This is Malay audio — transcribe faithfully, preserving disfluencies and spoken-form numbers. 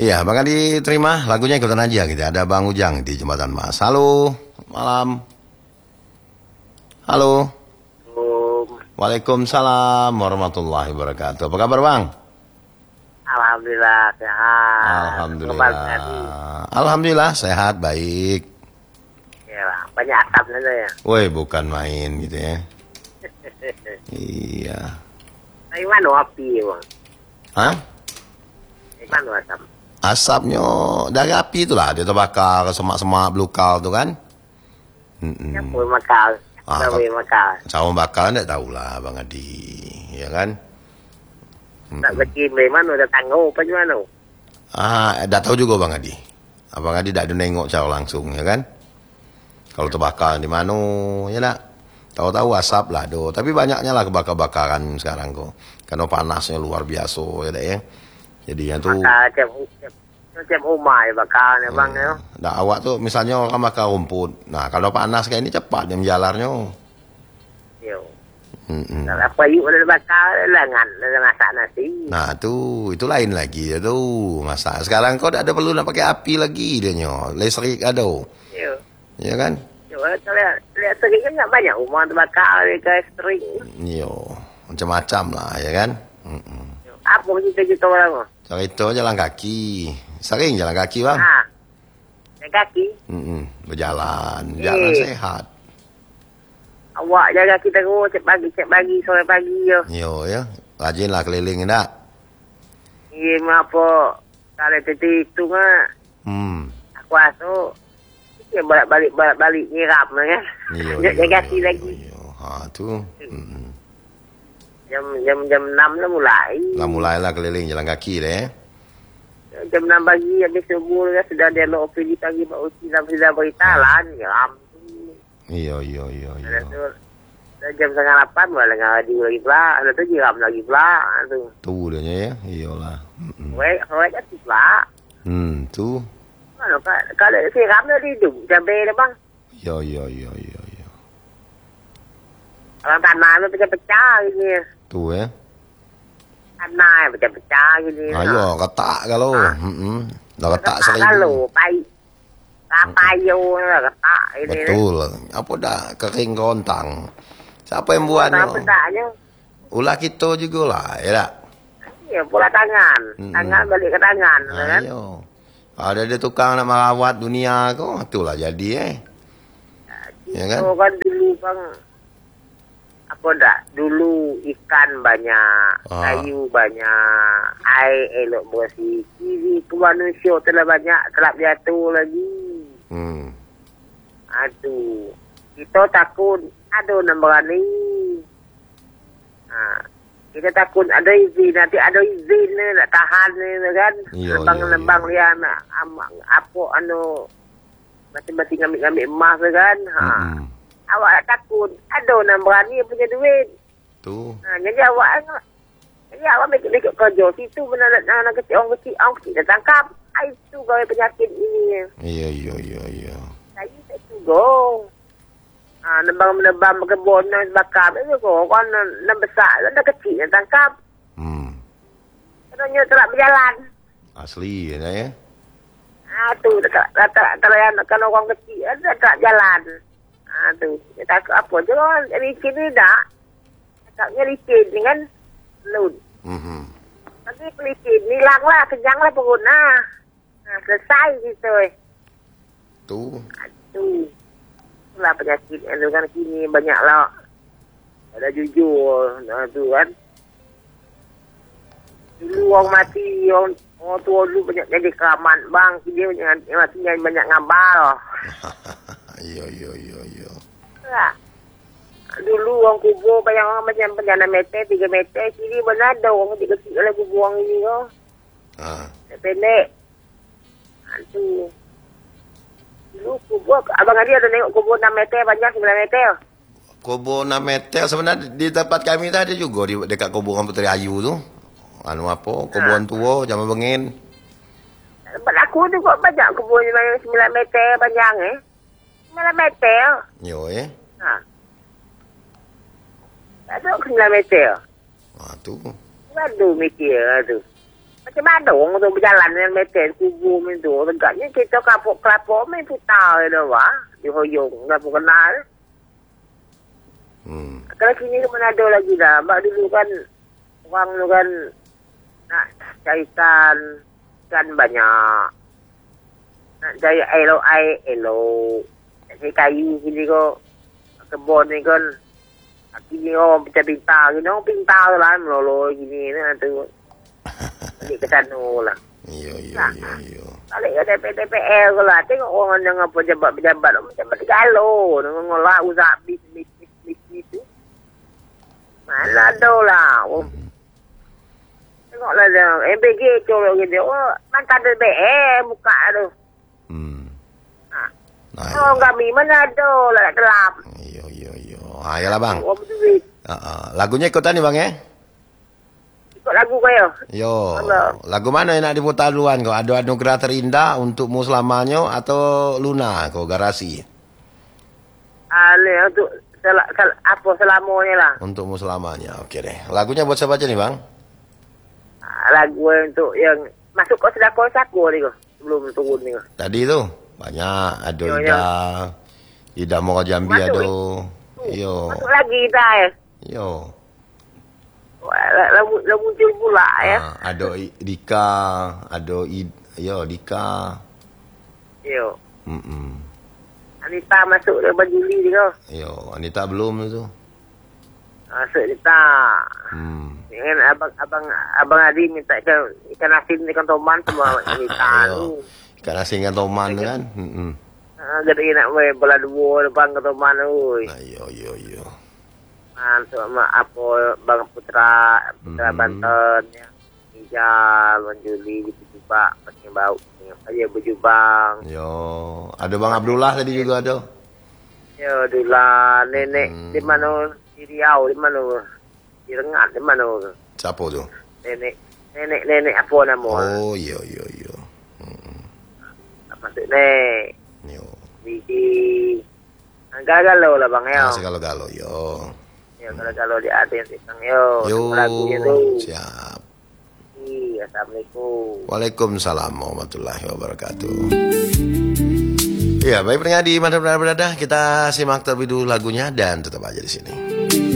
Iya, Bang Adi terima lagunya ikutan aja gitu. Ada Bang Ujang di Jembatan Mas. Halo, malam. Halo. Waalaikumsalam warahmatullahi wabarakatuh. Apa kabar Bang? Alhamdulillah sehat. Alhamdulillah. Alhamdulillah sehat baik. Ya, Bang. Banyak asap saja ya. Woi, bukan main gitu ya. Iya. Dari mana api, Bang? Hah? Dari mana asap? Asapnya dari api itulah, dia terbakar semak-semak belukar tuh kan. Mm-mm. Ya, boleh makal. Ah, boleh makal. Cawan bakal enggak tahulah Bang Adi, ya kan? Tak bikin dari mana, udah tangguh apa gimana? Ah, dah tahu juga Bang Adi. Abang Adi dah ada nengok cara langsung, ya kan? Kalau terbakar di mana, ya nak? Tahu-tahu asap lah, do. Tapi banyaknya lah kebakar-bakaran sekarang kok. Karena panasnya luar biasa, ya deh ya. Jadi yang tuh. Bakar macam rumah ya bakar ya Bang ya. Nah, awak tuh misalnya orang bakar rumput. Nah, kalau panas kayak ini cepat dia menjalarnya. Yo. Mm-mm. Kalau apa yuk udah bakar lengan, lengan masak nasi. Nah, tuh itu lain lagi ya tuh masak. Sekarang kau tak ada perlu nak pakai api lagi dia nyo. Listrik ada. Yo. Ya kan? Yo, kalau lihat lihat sering kan tak banyak rumah terbakar ke string. Yo, macam-macam lah ya kan? Mm-mm. Apa cerita-cerita orang? Cerita jalan kaki. Sering jalan kaki bang. Ah, jalan kaki. Mm-mm. Berjalan, jalan Eh. sehat. Awak jaga kita terus, cek pagi, cek pagi, sore pagi yo. Yo ya, rajin lah keliling tak? Iya, apa? Kalau tadi itu mah, Hmm. aku rasa, ya balik-balik, balik-balik nyiram ya. Yo, Jaga yo, kaki yo, lagi. yo. Ha tu. Mm-mm. Jam jam jam enam lah mulai. Lah mulailah keliling jalan kaki deh. Jam enam pagi habis subuh ya sudah dia lo O P D pagi Pak Uci dan sudah berita lah nyiram. Iya, iya, iya, iya. Ada tu dah jam setengah lapan malah ngadi lagi pula. Ada tu nyiram lagi pula tu. Tu dia ya, iyalah. Mm-mm. Wei, wei kat pula. Hmm, tu. Mana kalau siram dah hidup cabai dah bang. Ya, ya, ya, ya, ya. Orang tanah tu pecah-pecah gini. Tu ya. Tanah pecah-pecah gini. Ayo, ketak kalau. Heeh. Dah ketak seribu. Kalau pai. Papayo lah ketak ini. Betul. Apa dah kering kontang. Siapa yang buatnya? Apa taknya? Ulah kita juga lah, ya tak? Ya, pula tangan. Mm-mm. Tangan balik ke tangan. Kan? Ayo. Ada dia tukang nak merawat dunia kau, itulah jadi eh. Ya kan? Oh, kan dulu bang. Apa dah? Dulu ikan banyak, Ah. kayu banyak, air elok bersih. Kiri ke manusia telah banyak, telah jatuh lagi. Hmm. Aduh. Kita takut ada nak berani. Ha. Kita takut ada izin, nanti ada izin ni, nak tahan ni kan. Iya, Lembang-lembang iya, dia nak am- apa anu masing-masing ambil-ambil emas tu kan. Ha. Mm-mm. Awak takut ada nak berani punya duit. Tu. Ha, jadi awak jadi awak make-make kerja situ benar anak kecil orang kecil orang kecil dah tangkap. Ah, itu gawe penyakit ini. Iya, iya, iya, iya. Saya tak tunggu. Ah, nebang-nebang kebun dan bakar itu kok kan nak besar dah kecil dah tangkap. Hmm. Katanya telah berjalan. Asli ya. Ah tu tak tak tak kalau orang kecil ada tak jalan. Ah tu dia takut apa je kan licin ni dah. Takutnya licin dengan lun. Mhm. Tapi licin hilanglah kenyanglah pengguna. Nah, selesai gitu eh. Tu. Aduh. Itulah penyakit yang dengan kini banyaklah. Ada jujur. Nah tu kan. Dulu orang mati, orang, orang tua dulu banyak jadi keramat bang. Dia banyak, mati banyak ngambal. Iya, iya, iya, iya. Ya. Dulu orang kubur banyak orang macam penjana meter, tiga meter. Sini mana ada orang kecil-kecil lah kubur orang ini kau. Ah. Pendek. Aduh. Dulu kubur, abang Adi ada tengok kubur enam meter panjang, sembilan meter. Kubur enam meter sebenarnya di tempat kami tadi juga di dekat kuburan Puteri Ayu tu. Anu apa? Kuburan tua zaman bengin. Tempat aku tu kok banyak kubur yang sembilan meter panjang eh. sembilan meter. Yo eh. Ha. Tak ada sembilan meter. Ah tu. Aduh mikir tu. Macam Badung tu berjalan dengan meter kubu tu. Tegaknya kita kapok-kapok main putar je dah, wah. Di hoyong, tak pun kenal. Hmm. Kalau kini ke Manado lagi dah. Sebab dulu kan, orang tu kan nak cari ikan, ikan banyak. Nak cari elok-air, elok. Nak cari kayu sini kok. Kebun ni kan. Kini orang macam pintar. Kini orang pintar tu lah. Meloloi gini tu. Balik ke sana lah. Iyo, iyo, Nah. iyo, iyo. Balik ke D P D P R ke lah. Tengok orang dengan pejabat-pejabat. Macam bergalau. Dengan ngolah usaha bisnis-bisnis tu. Mana ada lah. Oh. Tengoklah dia. M B G colok gitu. Oh, mantan D P R buka tu. Hmm. Ha. Nah, Oh, kami mana ada lah nak gelap. iyo, iyo, iyo. Ah, yalah bang. Orang berduit. Uh, uh. Lagunya ikutan ni bang ya? Ikut lagu kaya. Yo, Halo. lagu mana yang nak diputar duluan kau? Ada anugerah terindah untukmu selamanya atau Luna kau garasi? Ah, ni untuk sel, sel, apa selamanya lah. Untukmu selamanya. Okey deh. Lagunya buat siapa aja nih bang? Ah, lagu untuk yang masuk ke sedekah saku ni kau. Sebelum turun ni kau. Tadi tu banyak. Ada Yo, Ida, Ida Mora Jambi Masuk, ada. eh. Yo, Masuk lagi dah eh. yo. Wah, Lagu lagu muncul pula ya. Ah, ada I- Dika, ada I, yo Dika. Yo. Hmm. Anita masuk dia Juli ni kau. Yo, Anita belum tu. Masuk Anita. Hmm. Dengan abang abang abang Adi minta ikan ikan asin ikan toman sama Anita tu. Yo. Ikan asin dengan toman kan? Hmm. Ah, gede nak main bola dua depan ke toman oi. Nah, yo yo yo. Ah, tu sama apa Bang Putra, Putra Hmm. Banten ya. Hijal, Bang Juli di Bujubak, pakai bau. Aja Bujubang. Yo, ada Bang Abdullah tadi juga ada. Ya, dula nenek Hmm. di mana di Riau di mana? Di Rengat di mana? Siapa tu? Nenek nenek nenek apa nama? Oh, yo yo yo. Maksud nek Yo. di galau lah bang ya. Ah, segala-galo yo. Ya kalau di ada yang tentang yo. Yo. Lagunya tu. Siap. Iya, Assalamualaikum. Waalaikumsalam warahmatullahi wabarakatuh. Ya, baik pendengar di mana berada, kita simak terlebih dulu lagunya dan tetap aja di sini.